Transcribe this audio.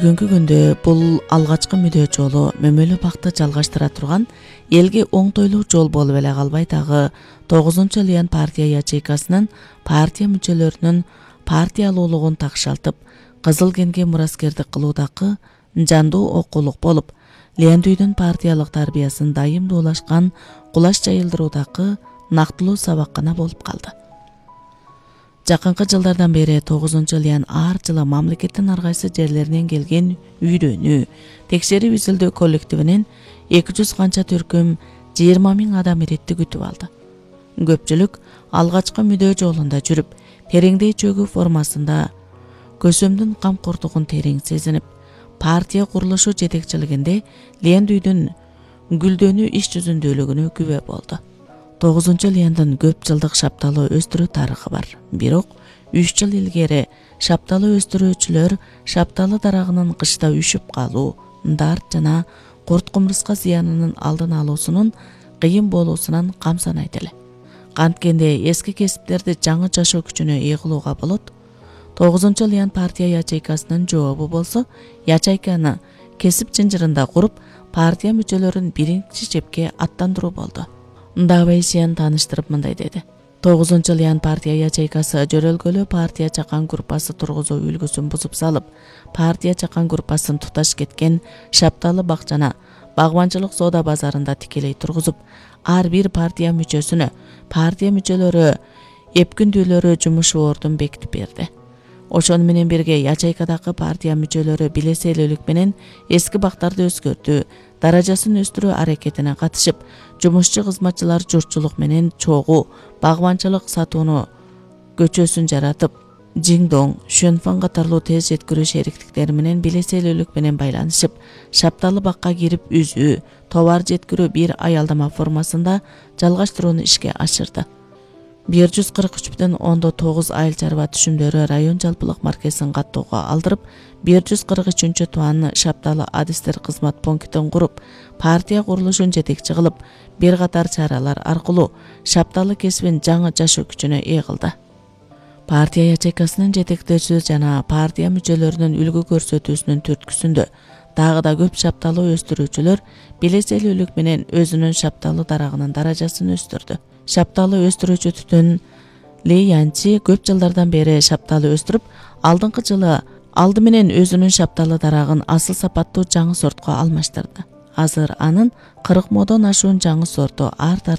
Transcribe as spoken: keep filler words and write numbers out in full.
Бүгүнкү күндө бул алгачкы мүдөө жолу мөмөлүү бакты жалгаштыра турган элге оңтойлуу жол болуп эле калбай дагы тогузунчу Лиан партия ячейкасынын партия мүчөлөрүнүн партиялуулугун такшалтып, кызыл кенге мураскердик кылуудагы жандуу окуулук болуп, Лиандүйдүн партиялык тарбиясын дайымдуулашкан кулаш жайылдыруудагы нактылуу сабаккана болуп калды. Жакынкы жылдардан бери тогузунчу Лиан ар жылы мамлекеттин ар кайсы жерлеринен келген үйрөнүү, текшерип изилдөө коллективинин эки жүз канча түркүм жыйырма миң адам иретти күтүп алды. Көпчүлүк алгачкы мүдөө жолунда жүрүп, тереңдей чөгүү формасында көсөмдүн камкордугун терең сезинип, партия курулушу жетекчилигинде Лиандүйдүн гүлдөнүү иш жүзүндүүлүгүнө күбө болду. тогузунчу Лиандын көп жылдык шапталуу өстүрүү тарыхы бар. Бирок үч жыл илгери шапталуу өстүрүүчүлөр шапталы дарагынын кышта үшүп калуу, дарт жана курт кумурска зыянынын алдын алуусунун кыйын болуусунан камсанайт эле. Канткенде эски кесиптерди жаңы жашоо күчүнө ээ кылууга болот. тогузунчу Лиан партия ячейкасынын жообу болсо, ячейканы кесип жынжырында куруп, партия мүчөлөрүн биринчи чепке аттандыруу болду. Давейсиян тааныштырып мындай деди. тогузунчу Лиан партия ячейкасы жөрөлгөлүү партия чакан группасы тургузуу үлгүсүн бузуп салып, партия чакан группасын туташ кеткен шапталы бакчаны багбанчылык соода базарында тикелей тургузуп, ар бир партия мүчөсүнө партия мүчөлөрү эпкүндүүлөрү жумуш ордун бекитип берди. Ошону менен бирге ячейкадагы партия мүчөлөрү билеселүүлүк менен эски бактарды өзгөртүү, даражасын өстүрүү аракетине катышып, жумушчу кызматчылар журтчулук менен чогуу багбанчылык сатууну көчөсүн жаратып, Жиңдоң, Шөнфан катарлуу тез жеткирүү шериктиктери менен билеселүүлүк менен байланышып, шапталы бакка кирип үзүү, товар жеткирүү бир аялдама формасында жалгаштырууну ишке ашырды. бир жүз кырк үч бүтүн ондон тогуз айыл чарба түшүмдөрү район жалпылык маркесин каттоого алдырып, бир жүз кырк үчүнчү туан шапталы адистер кызмат пунктин куруп, партия курулушун жетекчи кылып, бир катар чаралар аркылуу шапталы кесибин жаңы жашоо күчүнө ээ кылды. Партия ячейкасынын жетектөөчүсү жана партия мүчөлөрүнүн үлгү көрсөтүүсүнүн түрткүсүндө дагы да көп шапталуу өстүрүүчүлөр билеселүүлүк менен өзүнүн шапталы дарагынын даражасын өстүрдү. Шапталы өстүрүүчү түтүн Ли Янчи көп жылдардан бери шапталы өстүрүп, алдыңкы жылы алды менен өзүнүн шапталы дарагын асыл сапаттуу жаңы сортко алмаштырды. Азыр анын кырк модон ашуун жаңы сорту ар